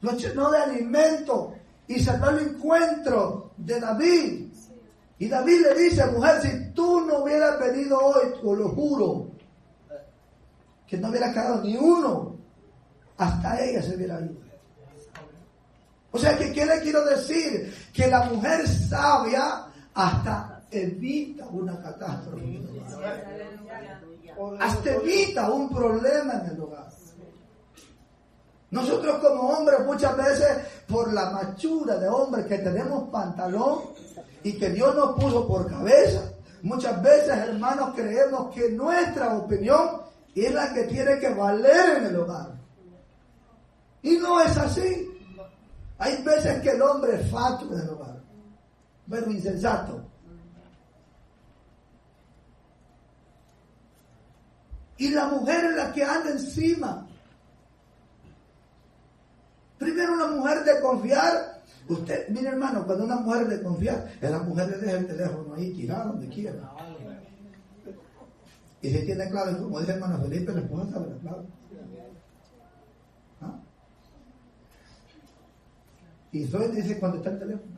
lo llenó de alimento y salió al encuentro de David. Y David le dice: mujer, si tú no hubieras venido hoy, te lo juro, que no hubiera quedado ni uno, hasta ella se hubiera ido. O sea, que ¿qué le quiero decir? Que la mujer sabia hasta evita una catástrofe en el hogar. Hasta evita un problema en el hogar. Nosotros como hombres muchas veces, por la machura de hombres que tenemos pantalón y que Dios nos puso por cabeza, muchas veces, hermanos, creemos que nuestra opinión es la que tiene que valer en el hogar. Y no es así. Hay veces que el hombre es fatuo en el hogar, pero insensato. Y la mujer es la que anda encima. Primero, una mujer de confiar. Usted, mire, hermano, cuando una mujer de confiar, la mujer le deja el teléfono ahí tirado donde quiera. Y si tiene clave, como dice hermano Felipe, la esposa sabe la clave. ¿Ah? Y Zoe dice cuando está el teléfono.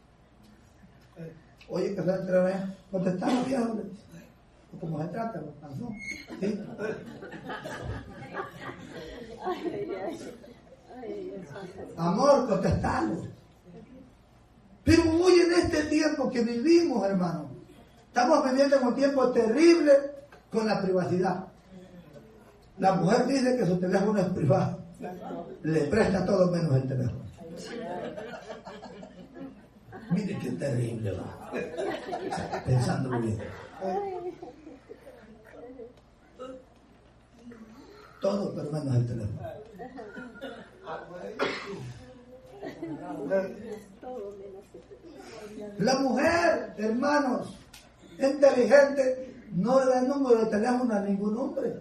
Oye, que se otra vez, contestar, viejo. O como se trata, lo cansó. ¿Sí? Amor, contestarlo. Pero hoy en este tiempo que vivimos, hermano, estamos viviendo en un tiempo terrible con la privacidad. La mujer dice que su teléfono es privado. Le presta todo menos el teléfono. Mire qué terrible va. Pensándolo bien. Todo pero menos el teléfono. La mujer, hermanos, inteligente, no le da el número de teléfono a ningún hombre.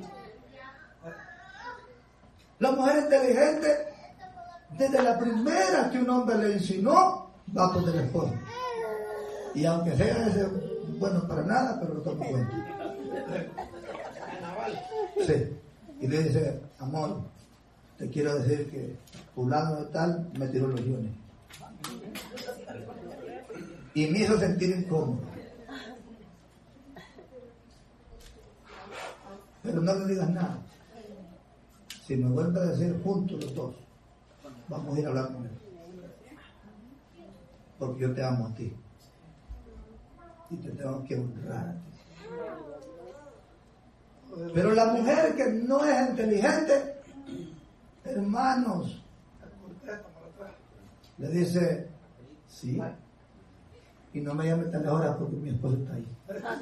La mujer inteligente, desde la primera que un hombre le insinuó, va a poner esposo. Y aunque sea ese bueno para nada, pero lo toma en cuenta. Sí. Y le dice: amor, te quiero decir que fulano de tal me tiró los guiones. Y me hizo sentir incómodo. Pero no le digas nada. Si me vuelve a decir juntos los dos, vamos a ir a hablar con él. Porque yo te amo a ti. Y te tengo que honrar a ti. Pero la mujer que no es inteligente, hermanos, le dice: sí, y no me llame tan ahora porque mi esposo está ahí.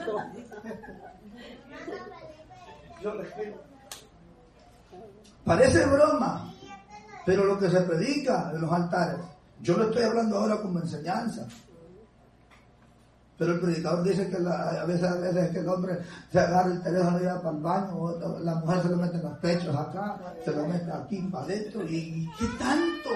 Parece broma, pero lo que se predica en los altares, yo lo estoy hablando ahora como enseñanza. Pero el predicador dice que a veces que el hombre se agarra el teléfono y va para el baño, o la mujer se lo mete en los pechos acá, se lo mete aquí para adentro, y ¿qué tanto?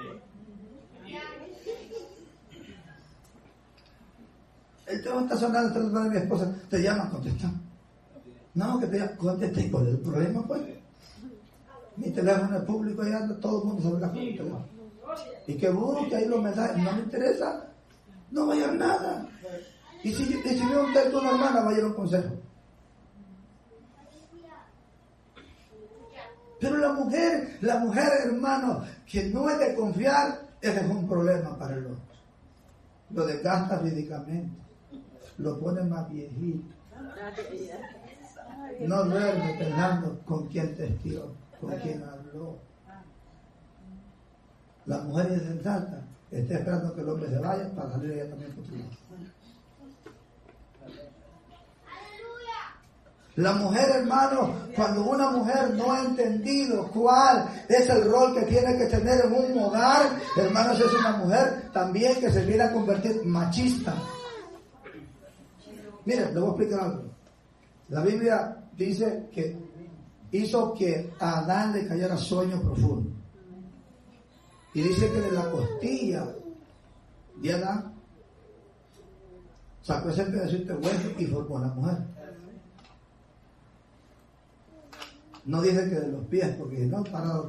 El teléfono está sonando, está sonando, mi esposa te llama, contesta. No, que te llama, contesta. ¿Y cuál es el problema, pues? Mi teléfono es público y anda, todo el mundo sabe la teléfono. Y que busque ahí los mensajes, no me interesa, no vaya a nada. Y si veo un texto de una hermana, vaya a un consejo. Pero la mujer, hermano, que no es de confiar, ese es un problema para el hombre. Lo desgasta físicamente, lo pone más viejito. No duerme pensando con quién testió, con quién habló. La mujer es sensata, está esperando que el hombre se vaya para salir ella también por su lado. La mujer, hermano, cuando una mujer no ha entendido cuál es el rol que tiene que tener en un hogar, hermanos, es una mujer también que se viene a convertir machista. Miren, le voy a explicar algo. La Biblia dice que hizo que a Adán le cayera sueño profundo. Y dice que de la costilla de Adán sacó ese pedacito de hueso y formó a la mujer. No dice que de los pies, porque no parado